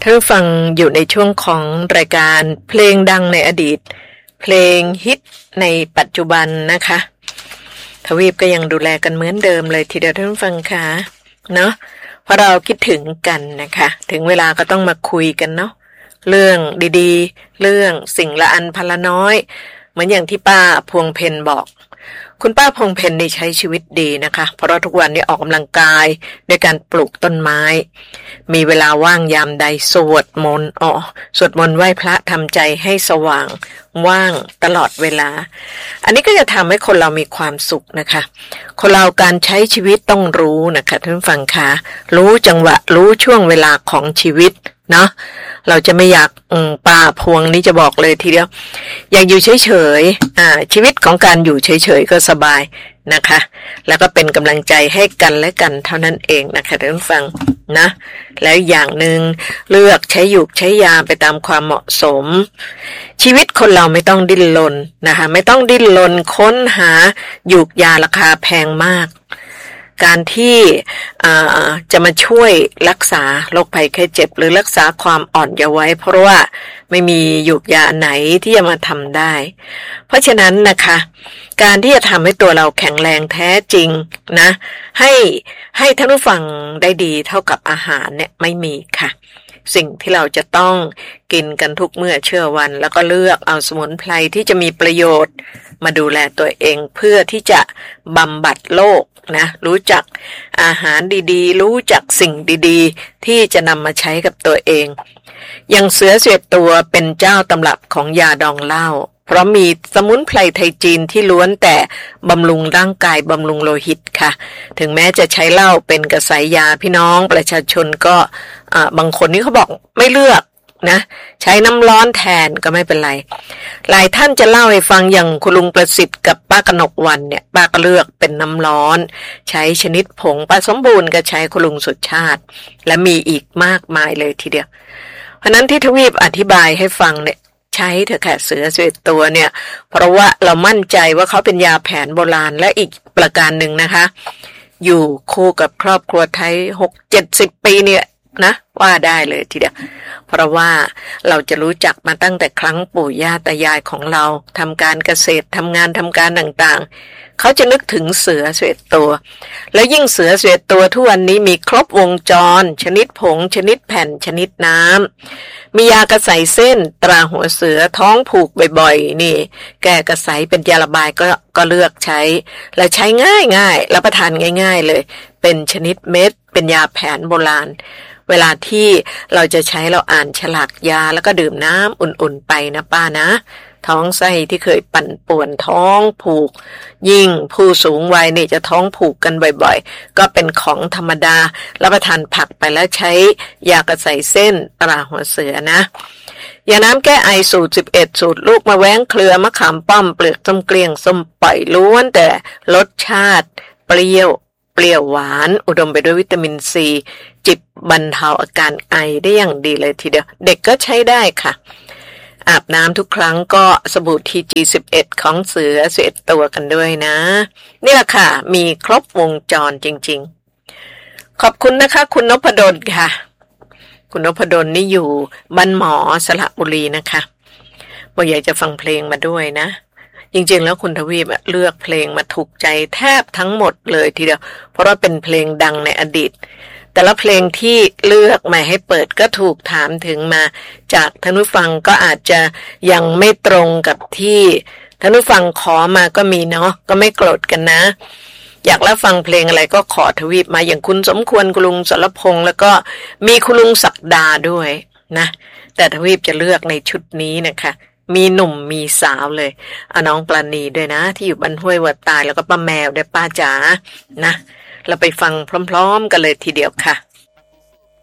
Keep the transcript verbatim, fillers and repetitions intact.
ท่านผู้ฟังอยู่ในช่วงของรายการเพลงดังในอดีตเพลงฮิตในปัจจุบันนะคะทวีปก็ยังดูแลกันเหมือนเดิมเลยทีเดียวท่านผู้ฟังค่ะเนาะเพราะเราคิดถึงกันนะคะถึงเวลาก็ต้องมาคุยกันเนาะเรื่องดีๆเรื่องสิ่งละอันพละน้อยเหมือนอย่างที่ป้าพวงเพ็ญบอกคุณป้าพวงเพ็ญนี่ใช้ชีวิตดีนะคะเพราะทุกวันนี้ออกกำลังกายด้วยการปลูกต้นไม้มีเวลาว่างยามใดสวดมนต์อ๋อสวดมนต์ไหว้พระทำใจให้สว่างว่างตลอดเวลาอันนี้ก็จะทำให้คนเรามีความสุขนะคะคนเราการใช้ชีวิตต้องรู้นะคะท่านผู้ฟังคะรู้จังหวะรู้ช่วงเวลาของชีวิตเนาะเราจะไม่อยากอืมป้าพวงนี้จะบอกเลยทีเดียวอยากอยู่เฉยๆอ่าชีวิตของการอยู่เฉยๆก็สบายนะคะแล้วก็เป็นกำลังใจให้กันและกันเท่านั้นเองนะคะท่านผู้ฟังนะแล้วอย่างหนึ่งเลือกใช้หยุกใช้ยาไปตามความเหมาะสมชีวิตคนเราไม่ต้องดิ้นรนนะคะไม่ต้องดิ้นรนค้นหาหยุกยาราคาแพงมากการที่จะมาช่วยรักษาโรคภัยไข้เจ็บหรือรักษาความอ่อนเยาว์ไว้เพราะว่าไม่มีหยุกยาไหนที่จะมาทำได้เพราะฉะนั้นนะคะการที่จะทำให้ตัวเราแข็งแรงแท้จริงนะให้ให้ท่านผู้ฟังได้ดีเท่ากับอาหารเนี่ยไม่มีค่ะสิ่งที่เราจะต้องกินกันทุกเมื่อเชื่อวันแล้วก็เลือกเอาสมุนไพรที่จะมีประโยชน์มาดูแลตัวเองเพื่อที่จะบำบัดโรคนะรู้จักอาหารดีๆรู้จักสิ่งดีๆที่จะนำมาใช้กับตัวเองอย่างเสือเสวดตัวเป็นเจ้าตำรับของยาดองเหล้าเพราะมีสมุนไพรไทยจีนที่ล้วนแต่บำรุงร่างกายบำรุงโลหิตค่ะถึงแม้จะใช้เหล้าเป็นกระสายยาพี่น้องประชาชนก็บางคนนี่เขาบอกไม่เลือกนะใช้น้ำร้อนแทนก็ไม่เป็นไรหลายท่านจะเล่าให้ฟังอย่างคุณลุงประสิทธิ์กับป้ากนกวันเนี่ยป้าก็เลือกเป็นน้ำร้อนใช้ชนิดผงป้าสมบูรณ์ก็ใช้คุณลุงสุดชาติและมีอีกมากมายเลยทีเดียวเพราะนั้นที่ทวีปอธิบายให้ฟังเนี่ยใช้เถอะค่ะเสือเสวดตัวเนี่ยเพราะว่าเรามั่นใจว่าเขาเป็นยาแผนโบราณและอีกประการหนึ่งนะคะอยู่คู่กับครอบครัวไทยหกเจ็ดสิบปีเนี่ยนะว่าได้เลยทีเดียวเพราะว่าเราจะรู้จักมาตั้งแต่ครั้งปู่ย่าตายายของเราทำการเกษตรทำงานทำการต่างๆเขาจะนึกถึงเสือเสวดตัวแล้วยิ่งเสือเสวดตัวทุกวันนี้มีครบวงจรชนิดผงชนิดแผ่นชนิดน้ำมียากระใสเส้นตราหัวเสือท้องผูกบ่อยๆนี่แก้กระใสเป็นยาระบายก็ก็เลือกใช้และใช้ง่ายๆรับประทานง่ายๆเลยเป็นชนิดเม็ดเป็นยาแผนโบราณเวลาที่เราจะใช้เราอ่านฉลากยาแล้วก็ดื่มน้ำอุ่นๆไปนะป้านะท้องไส้ที่เคยปั่นป่วนท้องผูกยิ่งผู้สูงวัยนี่จะท้องผูกกันบ่อยๆก็เป็นของธรรมดารับประทานผักไปแล้วใช้ยากระใสเส้นตราหัวเสือนะยาน้ำแก้ไอสูตรสิบเอ็ดสูตรลูกมะแว้งเครือมะขามป้อมเปลือกส้มเกลี้ยงส้มปล่อยล้วนแต่รสชาติเปรี้ยวเปรี้ยวหวานอุดมไปด้วยวิตามินซีจิบบรรเทาอาการไอได้อย่างดีเลยทีเดียวเด็กก็ใช้ได้ค่ะอาบน้ำทุกครั้งก็สบู่ ที จี สิบเอ็ด ของเสือสิบเอ็ดตัวกันด้วยนะนี่แหละค่ะมีครบวงจรจริงๆขอบคุณนะคะคุณนพดลค่ะคุณนพดลนี่อยู่บ้านหมอสระบุรีนะคะบอกอยากจะฟังเพลงมาด้วยนะจริงๆแล้วคุณทวีปเลือกเพลงมาถูกใจแทบทั้งหมดเลยทีเดียวเพราะว่าเป็นเพลงดังในอดีตแต่ละเพลงที่เลือกมาให้เปิดก็ถูกถามถึงมาจากท่านผู้ฟังก็อาจจะยังไม่ตรงกับที่ท่านผู้ฟังขอมาก็มีเนาะก็ไม่โกรธกันนะอยากรับฟังเพลงอะไรก็ขอทวีปมาอย่างคุณสมควรคุณลุงสรพงษ์แล้วก็มีคุณลุงศักดาด้วยนะแต่ทวีปจะเลือกในชุดนี้นะคะมีหนุ่มมีสาวเลยเอาน้องปราณีด้วยนะที่อยู่บ้านห้วยวัดตายแล้วก็ป้าแมวด้วยป้าจ๋านะเราไปฟังพร้อมๆกันเลยทีเดียวค่ะ